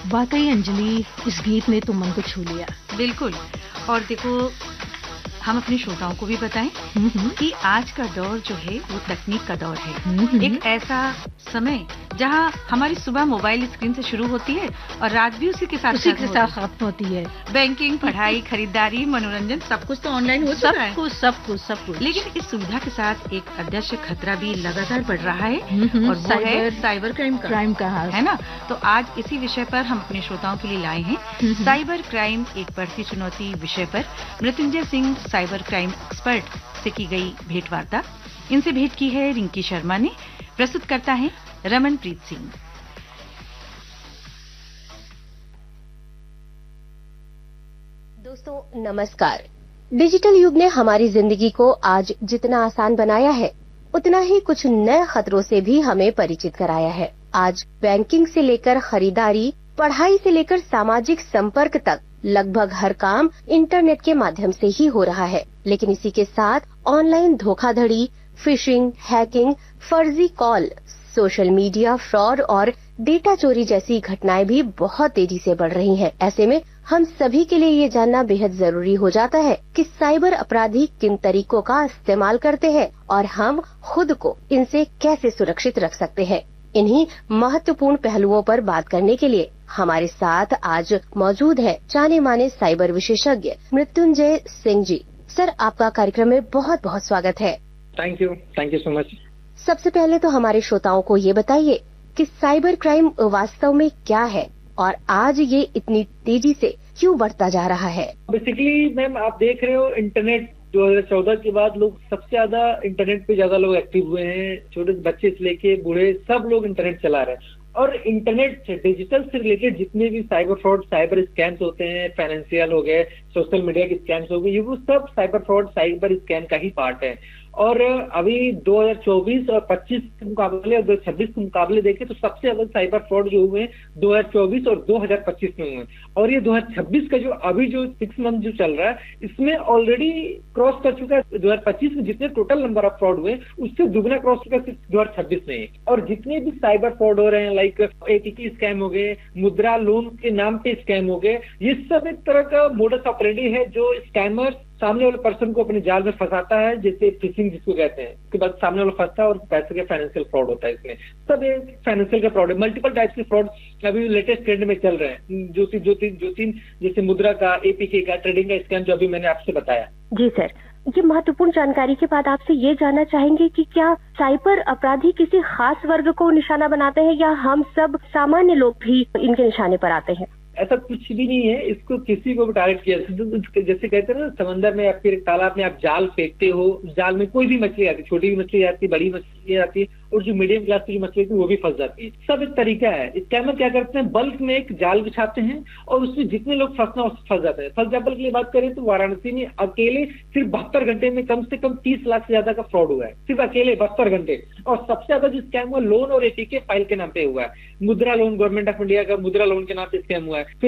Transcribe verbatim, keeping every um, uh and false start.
वाकई अंजलि, इस गीत ने तो मन को छू लिया। बिल्कुल। और देखो, हम अपने श्रोताओं को भी बताएं कि आज का दौर जो है वो तकनीक का दौर है। एक ऐसा समय जहां हमारी सुबह मोबाइल स्क्रीन से शुरू होती है और रात भी उसी के साथ उसी के साथ खत्म होती है। बैंकिंग, पढ़ाई, खरीदारी, मनोरंजन, सब कुछ तो ऑनलाइन हो चुका है। सब कुछ सब कुछ सब कुछ लेकिन इस सुविधा के साथ एक अदृश्य खतरा भी लगातार बढ़ रहा है और वो है साइबर क्राइम का क्राइम का है ना। तो आज इसी विषय पर हम अपने श्रोताओं के लिए लाए हैं साइबर क्राइम एक बढ़ती चुनौती विषय पर Mrityunjay Singh cyber crime expert से की गई भेंट वार्ता। इनसे भेंट की है रिंकी शर्मा ने। प्रस्तुत करता है रमनप्रीत सिंह। दोस्तों नमस्कार। डिजिटल युग ने हमारी जिंदगी को आज जितना आसान बनाया है, उतना ही कुछ नए खतरों से भी हमें परिचित कराया है। आज बैंकिंग से लेकर खरीदारी, पढ़ाई से लेकर सामाजिक संपर्क तक लगभग हर काम इंटरनेट के माध्यम से ही हो रहा है। लेकिन इसी के साथ ऑनलाइन धोखाधड़ी, फिशिंग, हैकिंग, फर्जी कॉल, सोशल मीडिया फ्रॉड और डेटा चोरी जैसी घटनाएं भी बहुत तेजी से बढ़ रही हैं। ऐसे में हम सभी के लिए ये जानना बेहद जरूरी हो जाता है कि साइबर अपराधी किन तरीकों का इस्तेमाल करते हैं और हम खुद को इनसे कैसे सुरक्षित रख सकते हैं। इन्हीं महत्वपूर्ण पहलुओं पर बात करने के लिए हमारे साथ आज मौजूद है जाने माने साइबर विशेषज्ञ मृत्युंजय सिंह जी। सर, आपका कार्यक्रम में बहुत बहुत स्वागत है। Thank you thank you so much. सबसे पहले तो हमारे श्रोताओं को ये बताइए कि साइबर क्राइम वास्तव में क्या है और आज ये इतनी तेजी से क्यों बढ़ता जा रहा है। बेसिकली मैम, आप देख रहे हो इंटरनेट दो हज़ार चौदह के बाद लोग सबसे ज्यादा इंटरनेट पे ज्यादा लोग एक्टिव हुए हैं। छोटे बच्चे से लेके बूढ़े सब लोग इंटरनेट चला रहे हैं और इंटरनेट से डिजिटल से रिलेटेड जितने भी साइबर फ्रॉड, साइबर स्कैम्स होते हैं, फाइनेंशियल हो गए, सोशल मीडिया के स्कैम्स हो गए, ये वो सब साइबर फ्रॉड, साइबर स्कैम का ही पार्ट है। और अभी दो हज़ार चौबीस और पच्चीस के मुकाबले और दो हज़ार छब्बीस के मुकाबले देखें तो सबसे ज्यादा साइबर फ्रॉड जो हुए दो हज़ार चौबीस और दो हज़ार पच्चीस में हुए। और ये दो हज़ार छब्बीस का जो अभी जो सिक्स मंथ जो चल रहा है, इसमें ऑलरेडी क्रॉस कर चुका है दो हज़ार पच्चीस में जितने टोटल नंबर ऑफ फ्रॉड हुए उससे दुगना क्रॉस चुका है दो हज़ार छब्बीस में। और जितने भी साइबर फ्रॉड हो रहे हैं, लाइक एटीपी स्कैम हो गए, मुद्रा लोन के नाम पे स्कैम हो गए, ये सब एक तरह का मोडस ऑपरेंडी है जो स्कैमर सामने वाले पर्सन को अपने जाल में फंसाता है, जैसे फिशिंग जिसको कहते हैं। उसके बाद सामने वाला फंसता है और पैसे का फाइनेंशियल फ्रॉड होता है। इसमें सब ये फाइनेंशियल का फ्रॉड है। मल्टीपल टाइप्स के फ्रॉड अभी लेटेस्ट ट्रेंड में चल रहे हैं। जो तीन जो तीन जो तीन जैसे मुद्रा का, एपीके का, ट्रेडिंग का स्कैम जो अभी मैंने आपसे बताया। जी सर, ये महत्वपूर्ण जानकारी के बाद आपसे ये जानना चाहेंगे कि क्या साइबर अपराधी किसी खास वर्ग को निशाना बनाते हैं या हम सब सामान्य लोग भी इनके निशाने पर आते हैं। ऐसा कुछ भी नहीं है, इसको किसी को भी टारगेट किया। जैसे कहते हैं ना, समंदर में या फिर तालाब में आप जाल फेंकते हो, जाल में कोई भी मछली आती है, छोटी भी मछली आती है, बड़ी मछली आती है और जो मीडियम क्लास की मछली आती है वो भी फंस जाती है। सब एक तरीका है। स्कैमर क्या करते हैं, बल्क में एक जाल बिछाते हैं और उसमें जितने लोग फंसना फंस जाते हैं। फॉर एग्जाम्पल के लिए बात करें तो वाराणसी में अकेले सिर्फ बहत्तर घंटे में कम से कम तीस लाख से ज्यादा का फ्रॉड हुआ है, सिर्फ अकेले बहत्तर घंटे। और सबसे ज्यादा जो स्कैम हुआ लोन और एटीके फाइल के नाम पे हुआ है। मुद्रा लोन, गवर्नमेंट ऑफ इंडिया का मुद्रा लोन के नाम पे स्कैम हुआ है।